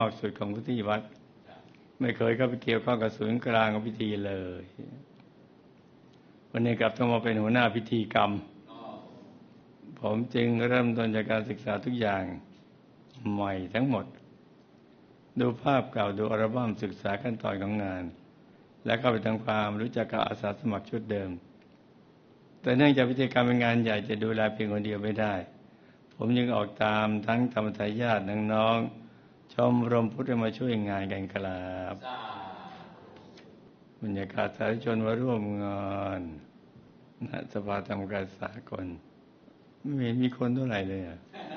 ออกสุดของพิธีวัดไม่เคยเข้าไปเกี่ยวข้องกับศูนย์กลางของพิธีเลยวันนี้กลับต้องมาเป็นหัวหน้าพิธีกรรมผมจึงเริ่มต้นจากการศึกษาทุกอย่างใหม่ทั้งหมดดูภาพเก่าดูอัลบั้มศึกษาขั้นตอนของงานและเข้าไปทำความรู้จักกับอาสาสมัครชุดเดิมแต่เนื่องจากพิธีกรรมเป็นงานใหญ่จะดูแลเพียงคนเดียวไม่ได้ผมยังออกตามทั้งธรรมทายาทน้องๆชมรมพุทธมาช่วยงานกันครับบรรยากาศสาธุชนมาร่วมงานณสภาธรรมกายสากลไม่เห็นมีคนเท่าไหร่เลย